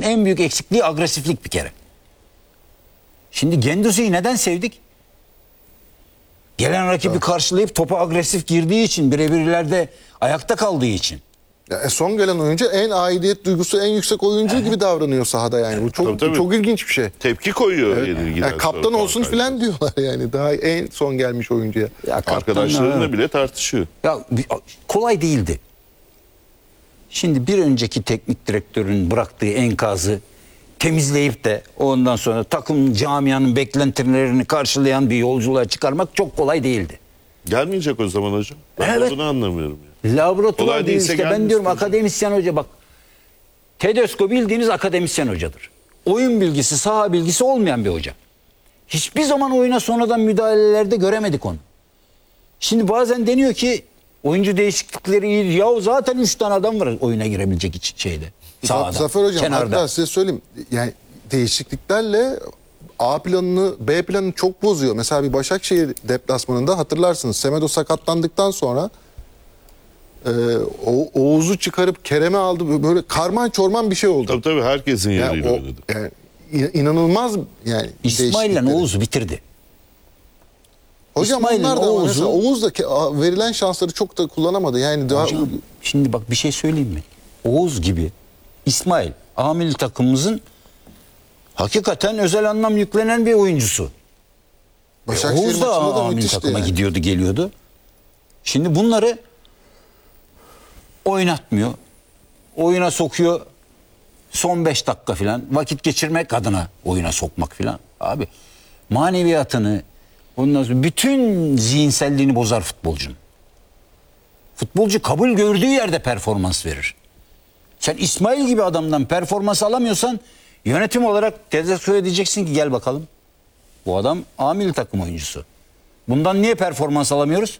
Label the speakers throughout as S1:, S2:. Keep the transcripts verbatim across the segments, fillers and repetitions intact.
S1: en büyük eksikliği agresiflik bir kere. Şimdi Gendouzi'yi neden sevdik? Gelen rakibi evet. karşılayıp topa agresif girdiği için, birebirlerde ayakta kaldığı için.
S2: Ya, e, son gelen oyuncu en aidiyet duygusu en yüksek oyuncu gibi davranıyor sahada yani. Bu çok tabii, tabii. çok ilginç bir şey.
S3: Tepki koyuyor.
S2: Evet. Yani kaptan olsun filan diyorlar yani daha en son gelmiş oyuncuya.
S3: Ya, arkadaşlarıyla bile tartışıyor.
S1: Ya kolay değildi. Şimdi bir önceki teknik direktörün bıraktığı enkazı temizleyip de ondan sonra takım camianın beklentilerini karşılayan bir yolculuğa çıkarmak çok kolay değildi.
S3: Gelmeyecek o zaman hocam. Ben evet. bunu anlamıyorum. Yani.
S1: Laboratuvar değil işte. Ben diyorum hocam. Akademisyen hoca bak. Tedesco bildiğiniz akademisyen hocadır. Oyun bilgisi, saha bilgisi olmayan bir hoca. Hiçbir zaman oyuna sonradan müdahalelerde göremedik onu. Şimdi bazen deniyor ki oyuncu değişiklikleri iyi. Ya zaten üç tane adam var oyuna girebilecek için şeyde. Sahada,
S2: Zafer hocam
S1: kenarda.
S2: Hatta size söyleyeyim. Yani değişikliklerle A planını B planını çok bozuyor. Mesela bir Başakşehir deplasmanında hatırlarsınız Semedo sakatlandıktan sonra e, o, Oğuz'u çıkarıp Kerem'e aldı. Böyle karman çorman bir şey oldu.
S3: Tabii tabii herkesin yeriyle
S2: yani
S3: oynadı.
S2: Yani inanılmaz yani.
S1: İsmail'le Oğuz'u bitirdi.
S2: Hocam onlar da Oğuz'u, Oğuz da verilen şansları çok da kullanamadı. Yani daha
S1: hocam, şimdi bak bir şey söyleyeyim mi? Oğuz gibi İsmail A milli takımımızın hakikaten özel anlam yüklenen bir oyuncusu. E, Oğuz da A milli takıma yani. gidiyordu, geliyordu. Şimdi bunları oynatmıyor. Oyuna sokuyor. Son beş dakika filan vakit geçirmek adına oyuna sokmak filan. Abi maneviyatını ondan sonra bütün zihinselliğini bozar futbolcunun. Futbolcu kabul gördüğü yerde performans verir. Sen İsmail gibi adamdan performans alamıyorsan yönetim olarak Tedesco'ya diyeceksin ki gel bakalım. Bu adam A milli takım oyuncusu. Bundan niye performans alamıyoruz?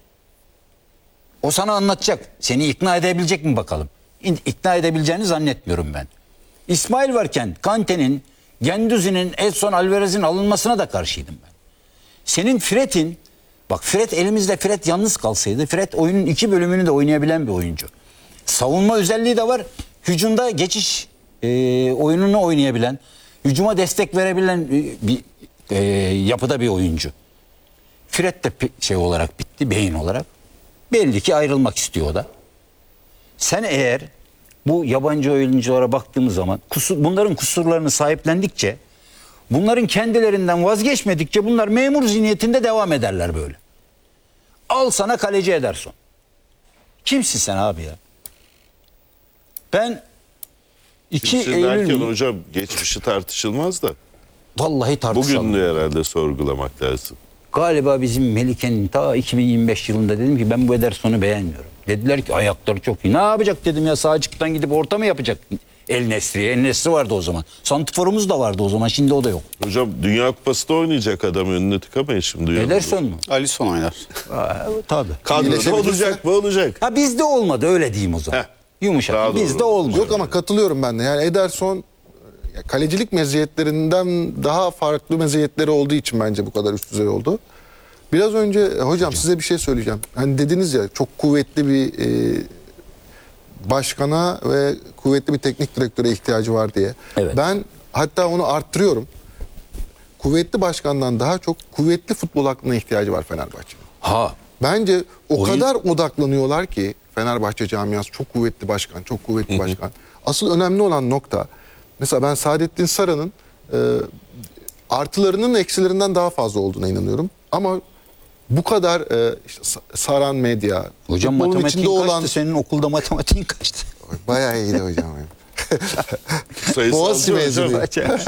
S1: O sana anlatacak. Seni ikna edebilecek mi bakalım? İkna edebileceğini zannetmiyorum ben. İsmail varken Kante'nin, Gendouzi'nin, Edson Alvarez'in alınmasına da karşıydım ben. Senin Fred'in, bak Fred elimizde Fred yalnız kalsaydı, Fred oyunun iki bölümünü de oynayabilen bir oyuncu. Savunma özelliği de var. Hücumda geçiş e, oyununu oynayabilen, hücuma destek verebilen e, bir e, yapıda bir oyuncu. Fred de şey olarak bitti, beyin olarak. Belli ki ayrılmak istiyor o da. Sen eğer bu yabancı oyunculara baktığımız zaman kusur, bunların kusurlarını sahiplendikçe, bunların kendilerinden vazgeçmedikçe bunlar memur zihniyetinde devam ederler böyle. Al sana kaleci Ederson. Kimsin sen abi ya? Ben iki Eylül...
S3: hocam geçmişi tartışılmaz da.
S1: Vallahi tartışalım.
S3: Bugün de herhalde sorgulamak lazım.
S1: Galiba bizim Melike'nin ta iki bin yirmi beş yılında dedim ki ben bu Ederson'u beğenmiyorum. Dediler ki ayakları çok iyi. Ne yapacak dedim ya, sağ açıktan gidip orta mı yapacak El Nesri'ye? El Nesri vardı o zaman. Santiforumuz da vardı o zaman, şimdi o da yok.
S3: Hocam Dünya Kupası'da oynayacak adam önüne tıkamayın şimdi.
S1: Ederson mu?
S4: Alisson oynar.
S1: Aa, tabii.
S3: Kadroda olacak mı olacak.
S1: Ha bizde olmadı öyle diyeyim o zaman. Heh. Yumuşak. Bizde olmadı.
S2: Yok ama katılıyorum ben de. Yani Ederson kalecilik meziyetlerinden daha farklı meziyetleri olduğu için bence bu kadar üst düzey oldu. Biraz önce hocam, hocam size bir şey söyleyeceğim. Hani dediniz ya çok kuvvetli bir e, başkana ve kuvvetli bir teknik direktöre ihtiyacı var diye.
S1: Evet.
S2: Ben hatta onu arttırıyorum. Kuvvetli başkandan daha çok kuvvetli futbol aklına ihtiyacı var Fenerbahçe'nin.
S1: Ha.
S2: Bence o
S1: Oyun...
S2: kadar odaklanıyorlar ki Fenerbahçe camiası çok kuvvetli başkan, çok kuvvetli Hı-hı. başkan. Asıl önemli olan nokta, mesela ben Saadettin Saran'ın e, artılarının eksilerinden daha fazla olduğuna inanıyorum. Ama bu kadar e, işte saran medya,
S1: hocam matematiğin kaçtı olan... senin okulda, matematiğin kaçtı?
S2: Bayağı iyiydi hocam. Boğaziçi mezunu.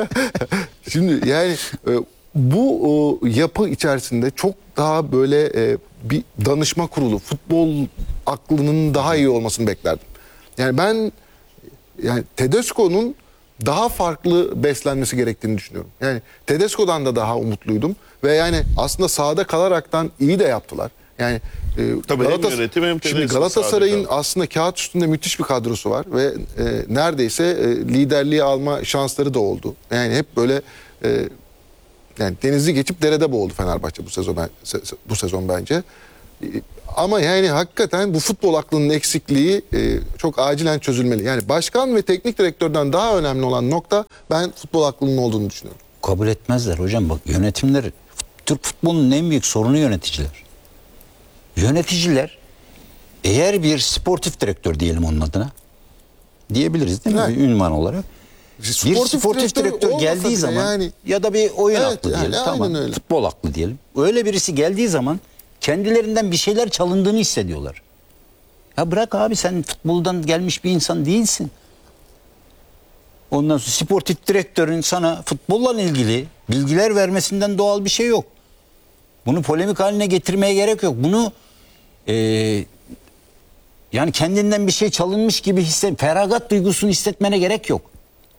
S2: Şimdi yani e, bu o, yapı içerisinde çok daha böyle e, bir danışma kurulu, futbol aklının daha iyi olmasını beklerdim. Yani ben yani Tedesco'nun daha farklı beslenmesi gerektiğini düşünüyorum. Yani Tedesco'dan da daha umutluydum ve yani aslında sahada kalaraktan iyi de yaptılar. Yani e,
S3: Tabii
S2: Galatas-
S3: hem yönetim hem
S2: şimdi Galatasaray'ın aslında kağıt üstünde müthiş bir kadrosu var ve e, neredeyse e, liderliği alma şansları da oldu. Yani hep böyle e, yani denizi geçip derede boğuldu Fenerbahçe bu sezon bu sezon bence. Ama yani hakikaten bu futbol aklının eksikliği e, çok acilen çözülmeli. Yani başkan ve teknik direktörden daha önemli olan nokta, ben futbol aklının olduğunu düşünüyorum.
S1: Kabul etmezler hocam. Bak, yönetimler, Türk futbolunun en büyük sorunu yöneticiler. Yöneticiler eğer bir sportif direktör diyelim onun adına, diyebiliriz değil mi?
S2: Evet.
S1: Bir ünvan olarak. Bir
S2: Sportif
S1: sportif
S2: direktör
S1: direktör
S2: olmasa
S1: geldiği
S2: bile
S1: zaman
S2: yani-
S1: ya da bir oyun
S2: Evet,
S1: aklı
S2: yani
S1: diyelim.
S2: aynen
S1: Tamam.
S2: öyle.
S1: Futbol aklı diyelim. Öyle birisi geldiği zaman kendilerinden bir şeyler çalındığını hissediyorlar. Ya bırak abi, sen futboldan gelmiş bir insan değilsin. Ondan sonra sportif direktörün sana futbolla ilgili bilgiler vermesinden doğal bir şey yok. Bunu polemik haline getirmeye gerek yok. Bunu eee, yani kendinden bir şey çalınmış gibi hisset, feragat duygusunu hissetmene gerek yok.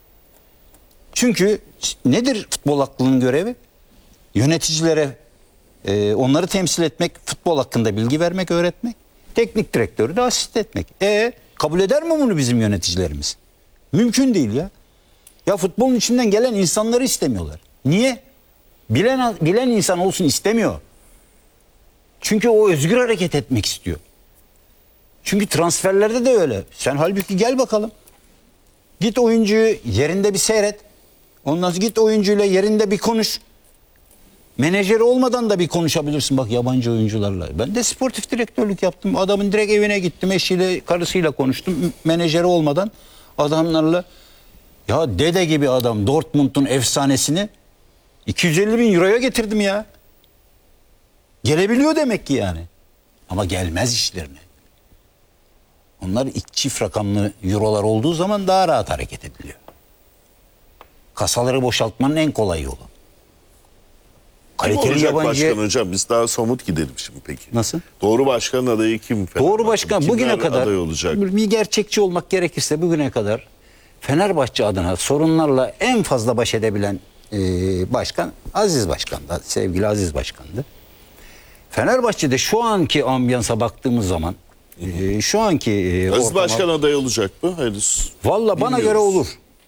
S1: Çünkü nedir futbol aklının görevi? Yöneticilere eee, onları temsil etmek, futbol hakkında bilgi vermek, öğretmek. Teknik direktörü de asist etmek. E kabul eder mi bunu bizim yöneticilerimiz? Mümkün değil ya. Ya futbolun içinden gelen insanları istemiyorlar. Niye? Bilen bilen insan olsun istemiyor. Çünkü o özgür hareket etmek istiyor. Çünkü transferlerde de öyle. Sen halbuki gel bakalım. Git oyuncuyu yerinde bir seyret. Ondan sonra git oyuncuyla yerinde bir konuş. Menajeri olmadan da bir konuşabilirsin bak yabancı oyuncularla. Ben de sportif direktörlük yaptım. Adamın direkt evine gittim. Eşiyle, karısıyla konuştum. Menajeri olmadan adamlarla. Ya dede gibi adam, Dortmund'un efsanesini iki yüz elli bin euroya getirdim ya. Gelebiliyor demek ki yani. Ama gelmez işlerine. Onlar ilk çift rakamlı eurolar olduğu zaman daha rahat hareket ediliyor. Kasaları boşaltmanın en kolay yolu.
S3: Kim
S1: Kaliteli
S3: olacak
S1: yabancı...
S3: başkan hocam? Biz daha somut gidelim şimdi peki.
S1: Nasıl?
S3: Doğru başkan adayı kim?
S1: Doğru başkan
S3: Kimler
S1: bugüne kadar
S3: aday olacak?
S1: bir gerçekçi olmak gerekirse bugüne kadar Fenerbahçe adına sorunlarla en fazla baş edebilen e, başkan Aziz Başkan'dı. Sevgili Aziz Başkan'dı. Fenerbahçe'de şu anki ambiyansa baktığımız zaman e, şu anki e,
S3: Aziz
S1: ortama-
S3: Başkan aday olacak mı? Henüz.
S1: Valla bana
S3: bilmiyoruz.
S1: göre olur.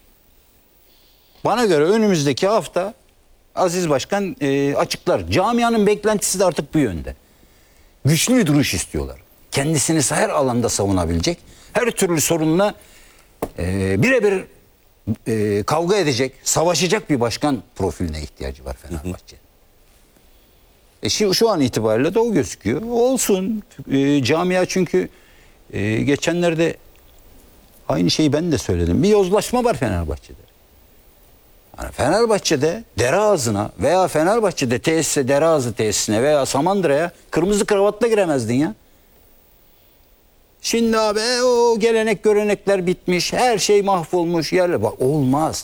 S1: Bana göre önümüzdeki hafta Aziz Başkan e, açıklar. Camianın beklentisi de artık bu yönde. Güçlü bir duruş istiyorlar. Kendisini her alanda savunabilecek, her türlü sorunla e, birebir e, kavga edecek, savaşacak bir başkan profiline ihtiyacı var Fenerbahçe'nin. E şu, şu an itibariyle de o gözüküyor. Olsun. E, camia çünkü e, geçenlerde aynı şeyi ben de söyledim. Bir yozlaşma var Fenerbahçe'de. Yani Fenerbahçe'de dere ağzına veya Fenerbahçe'de tesise, dere ağzı tesisine veya Samandıra'ya kırmızı kravatla giremezdin ya. Şimdi abi e, o gelenek görenekler bitmiş. Her şey mahvolmuş. Yerle bak olmaz.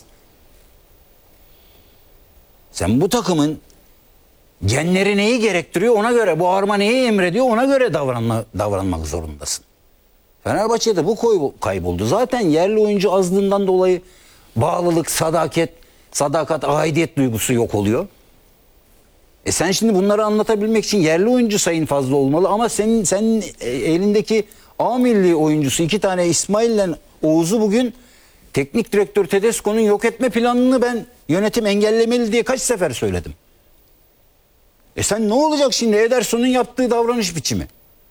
S1: Sen bu takımın genleri neyi gerektiriyor ona göre, bu arma neyi emrediyor ona göre davranma, davranmak zorundasın. Fenerbahçe'de bu koy, kayboldu. Zaten yerli oyuncu azlığından dolayı bağlılık, sadakat, sadakat, aidiyet duygusu yok oluyor. E sen şimdi bunları anlatabilmek için yerli oyuncu sayın fazla olmalı ama senin senin elindeki A milli oyuncusu iki tane İsmail'le Oğuz'u bugün teknik direktör Tedesco'nun yok etme planını ben yönetim engellemeli diye kaç sefer söyledim. E sen ne olacak şimdi Ederson'un yaptığı davranış biçimi?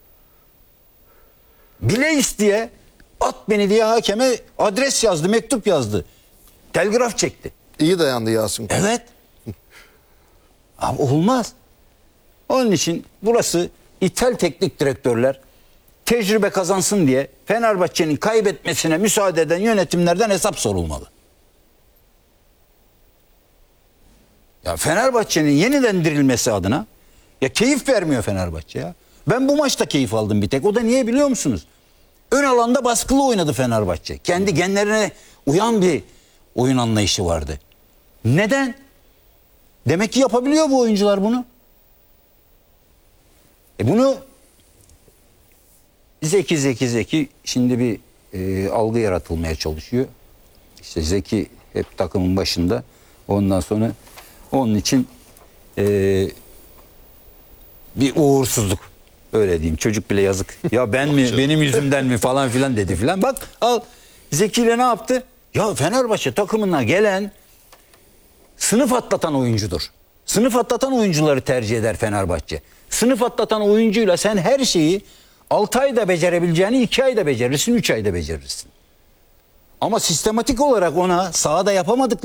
S1: Bile isteye at beni diye hakeme adres yazdı, mektup yazdı. Telgraf çekti.
S2: İyi dayandı Yasin.
S1: Evet. Abi olmaz. Onun için burası ithal teknik direktörler tecrübe kazansın diye Fenerbahçe'nin kaybetmesine müsaade eden yönetimlerden hesap sorulmalı. Ya Fenerbahçe'nin yeniden dirilmesi adına ya keyif vermiyor Fenerbahçe ya. Ben bu maçta keyif aldım bir tek. O da niye biliyor musunuz? Ön alanda baskılı oynadı Fenerbahçe. Kendi genlerine uyan bir oyun anlayışı vardı. Neden? Demek ki yapabiliyor bu oyuncular bunu. E bunu Zeki Zeki Zeki şimdi bir e, algı yaratılmaya çalışıyor. İşte Zeki hep takımın başında. Ondan sonra onun için e, bir uğursuzluk. Öyle diyeyim. Çocuk bile yazık. Ya ben mi benim yüzümden mi falan filan dedi filan. Bak al Zeki ile ne yaptı? Ya Fenerbahçe takımına gelen sınıf atlatan oyuncudur. Sınıf atlatan oyuncuları tercih eder Fenerbahçe. sınıf atlatan oyuncuyla sen her şeyi altı ayda becerebileceğini iki ayda becerirsin, üç ayda becerirsin. Ama sistematik olarak ona sahada yapamadık